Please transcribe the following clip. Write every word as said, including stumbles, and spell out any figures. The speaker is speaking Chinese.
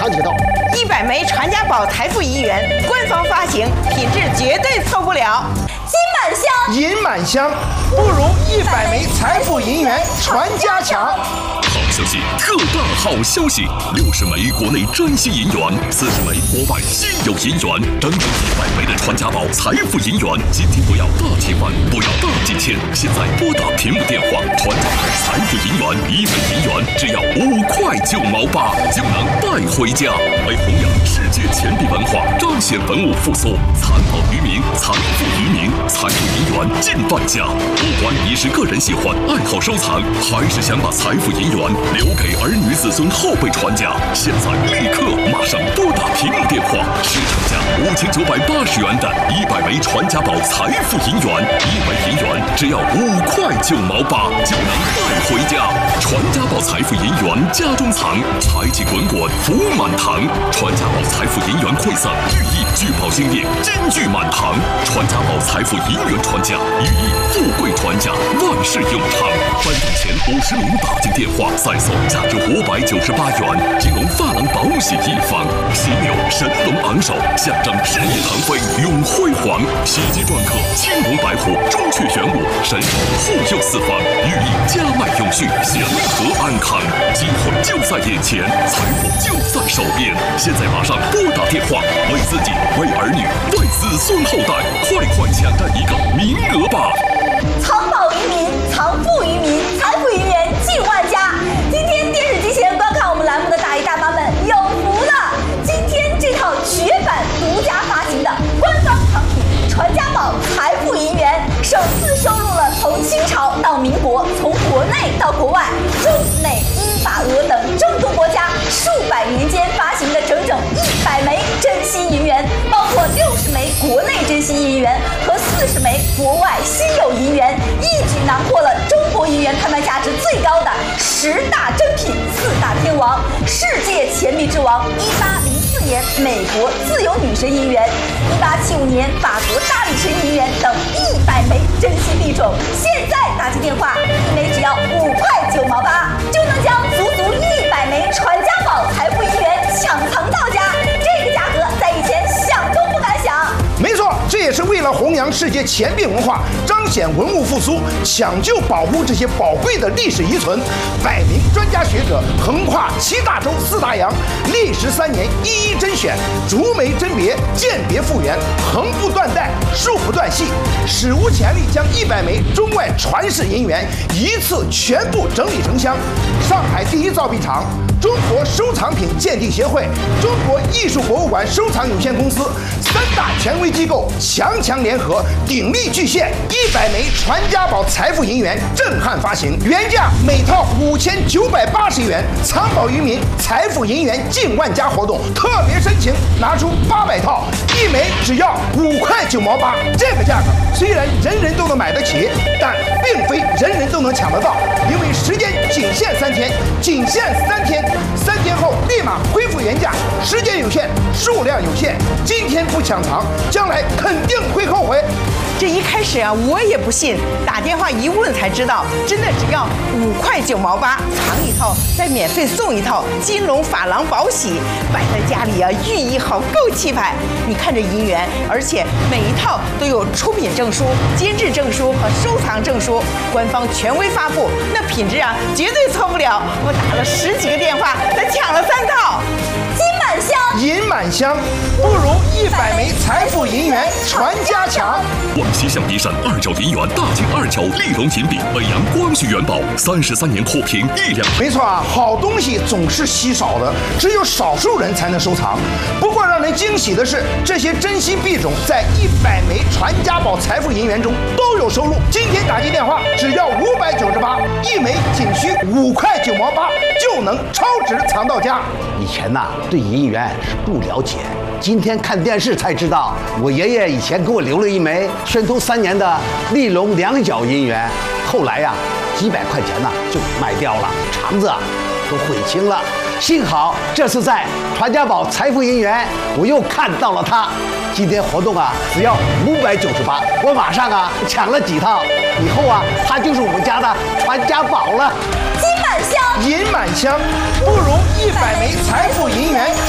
好几道。 一百枚传家宝财富银元，官方发行，品质绝对错不了。 金满箱， 银满箱，不如一百枚财富银元传家强。 好消息，特大好消息！六十枚国内珍稀银元，四十枚国外稀有银元，整整一百枚的传家宝财富银元。今天不要大气换，不要大几千，现在拨打屏幕电话，传家宝财富银元一枚银元只要五块九毛八就能带回家。为弘扬世界钱币文化，彰显文物复苏，残宝于民，财富于民，财富银元进万家。不管你是个人喜欢、爱好收藏，还是想把财富银元留给儿女子孙后辈传家，现在立刻马上拨打屏幕电话，市场价五千九百八十元的一百枚传家宝财富银元，一枚银元只要五块九毛八就能带回家。传家宝财富银元家中藏，财气滚滚福满堂。传家宝财富银元馈赠，寓意聚宝兴业，金聚满堂。传家宝财富银元传家，寓意富贵传家，万事永昌。颁奖前五十名打进电话，再送价值五百九十八元金龙发廊宝喜一方，喜有神龙昂首，象征事业腾飞永辉煌。喜极篆刻青龙白虎，朱雀玄武，神兽护佑四方，寓意家脉永续，祥和安康。机会就在眼前，财富就在手边。现在马上拨打电话，为自己、为儿女、为子孙后代，快快抢占一个名额吧！ 藏宝于民，藏富于民，财富银元进万家。今天电视机前观看我们栏目的大爷大妈们有福了！今天这套绝版独家发行的官方藏品《传家宝财富银元》，首次收录了从清朝到民国，从国内到国外，中美英法俄等众多国家数百年间发行的整整一百枚珍稀银元，包括六十枚国内珍稀银元和四十枚国外稀有银元，一举囊括了中国银元拍卖价值最高的十大珍品、四大天王、世界钱币之王。一八零四年美国自由女神银元，一八七五年法国大力神银元等一百枚珍稀币种。现在打进电话，一枚只要五块九毛八，就能将足足一百枚传家宝财富银元抢藏到家。这个价格在以前想都不敢想。 没错，这也是为了弘扬世界钱币文化，彰显文物复苏，抢救保护这些宝贵的历史遗存。百名专家学者横跨七大洲四大洋，历时三年一一甄选，逐枚甄别，鉴别复原，横不断代，竖不断系，史无前例将一百枚中外传世银元一次全部整理成箱。上海第一造币厂、中国收藏品鉴定协会、中国艺术博物馆收藏有限公司三大权威机构强强联合，鼎力巨献一百枚传家宝财富银元震撼发行，原价每套五千九百八十元，藏宝于民，财富银元进万家活动特别申请，拿出八百套，一枚只要五块九毛八。这个价格虽然人人都能买得起，但并非人人都能抢得到，因为时间仅限三天，仅限三天，三天后立马恢复原价，时间有限，数量有限，今天不抢藏，将来肯定会后悔。 这一开始啊，我也不信，打电话一问才知道，真的只要五块九毛八，藏一套再免费送一套金龙珐琅宝玺，摆在家里啊，寓意好够气派。你看这银元，而且每一套都有出品证书、监制证书和收藏证书，官方权威发布，那品质啊绝对错不了。我打了十几个电话，才抢了三套。 金满箱， 银满箱，不如一百枚财富银元传家强。 广西象鼻山二角银元大金二角丽龙银币，北洋光绪元宝，三十三年货平一两。 没错啊，好东西总是稀少的，只有少数人才能收藏。不过让人惊喜的是，这些珍稀币种在一百枚传家宝财富银元中都有收录。今天打进电话，只要五百九十八，一枚仅需五块九毛八，就能超值藏到家。 以前呐、啊，对银元是不了解，今天看电视才知道，我爷爷以前给我留了一枚宣统三年的丽龙两角银元，后来呀、啊，几百块钱呢就卖掉了，肠子啊都悔青了。幸好这次在传家宝财富银元，我又看到了它。今天活动啊，只要五百九十八，我马上啊抢了几套，以后啊，它就是我们家的传家宝了。 金满箱， 银满箱，不如一百枚财富银元